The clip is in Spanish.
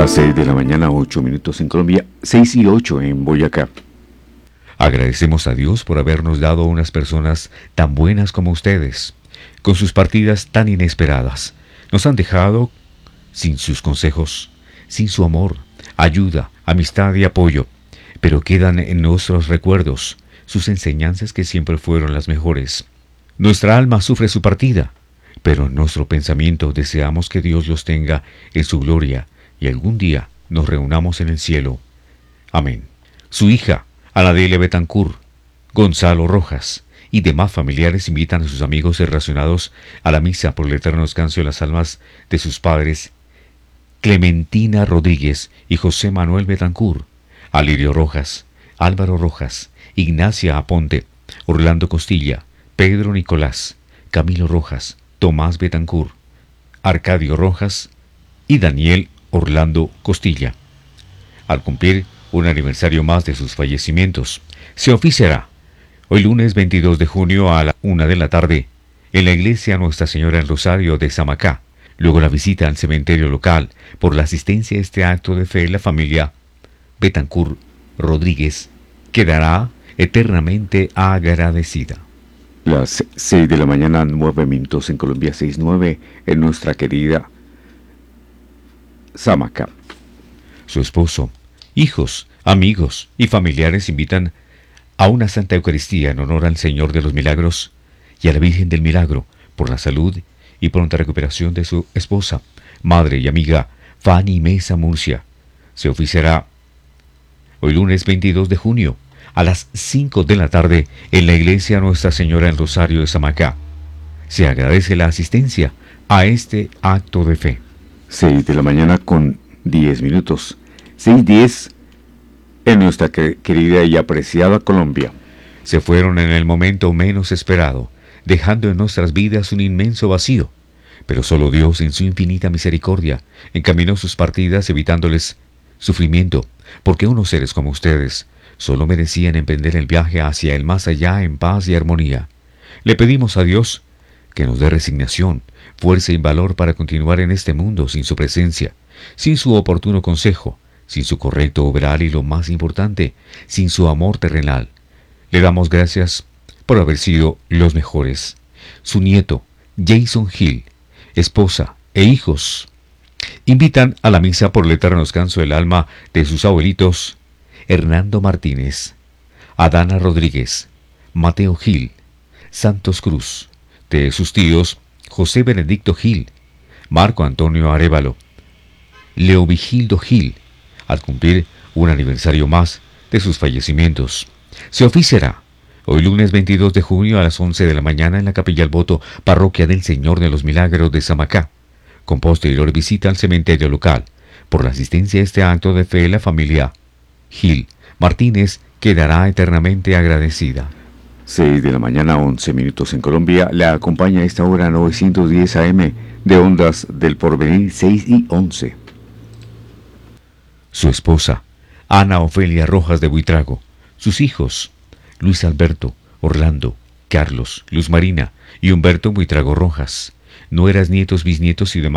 Las 6 de la mañana, 8 minutos en Colombia, 6 y 8 en Boyacá. Agradecemos a Dios por habernos dado unas personas tan buenas como ustedes. Con sus partidas tan inesperadas, nos han dejado sin sus consejos, sin su amor, ayuda, amistad y apoyo, pero quedan en nuestros recuerdos sus enseñanzas que siempre fueron las mejores. Nuestra alma sufre su partida, pero en nuestro pensamiento deseamos que Dios los tenga en su gloria y algún día nos reunamos en el cielo. Amén. Su hija, Anadela Betancourt, Gonzalo Rojas y demás familiares invitan a sus amigos relacionados a la misa por el eterno descanso de las almas de sus padres, Clementina Rodríguez y José Manuel Betancourt, Alirio Rojas, Álvaro Rojas, Ignacia Aponte, Orlando Costilla, Pedro Nicolás, Camilo Rojas, Tomás Betancourt, Arcadio Rojas y Daniel Orlando Costilla. Al cumplir un aniversario más de sus fallecimientos, se oficiará hoy lunes 22 de junio a la 1 de la tarde en la iglesia Nuestra Señora del Rosario de Samacá. Luego la visita al cementerio local. Por la asistencia a este acto de fe, la familia Betancourt Rodríguez quedará eternamente agradecida. Las 6 de la mañana, 9 minutos en Colombia, 6:09 en nuestra querida Samacá. Su esposo, hijos, amigos y familiares invitan a una Santa Eucaristía en honor al Señor de los Milagros y a la Virgen del Milagro por la salud y pronta recuperación de su esposa, madre y amiga Fanny Mesa Murcia. Se oficiará hoy lunes 22 de junio a las 5 de la tarde en la iglesia Nuestra Señora del Rosario de Samacá. Se agradece la asistencia a este acto de fe. 6 de la mañana con 10 minutos, 6:10 en nuestra querida y apreciada Colombia. Se fueron en el momento menos esperado, dejando en nuestras vidas un inmenso vacío, pero solo Dios en su infinita misericordia encaminó sus partidas evitándoles sufrimiento, porque unos seres como ustedes solo merecían emprender el viaje hacia el más allá en paz y armonía. Le pedimos a Dios que nos dé resignación, fuerza y valor para continuar en este mundo sin su presencia, sin su oportuno consejo, sin su correcto obrar y lo más importante, sin su amor terrenal. Le damos gracias por haber sido los mejores. Su nieto, Jason Hill, esposa e hijos invitan a la misa por el eterno descanso del alma de sus abuelitos, Hernando Martínez, Adana Rodríguez, Mateo Gil, Santos Cruz, de sus tíos José Benedicto Gil, Marco Antonio Arévalo, Leovigildo Gil, al cumplir un aniversario más de sus fallecimientos. Se oficiará hoy lunes 22 de junio a las 11 de la mañana en la Capilla del Voto, Parroquia del Señor de los Milagros de Samacá, con posterior visita al cementerio local. Por la asistencia a este acto de fe, la familia Gil Martínez quedará eternamente agradecida. 6 de la mañana, 11 minutos en Colombia. La acompaña a esta hora 910 AM de Ondas del Porvenir, 6:11. Su esposa, Ana Ofelia Rojas de Buitrago, sus hijos, Luis Alberto, Orlando, Carlos, Luz Marina y Humberto Buitrago Rojas, nueras, nietos, bisnietos y demás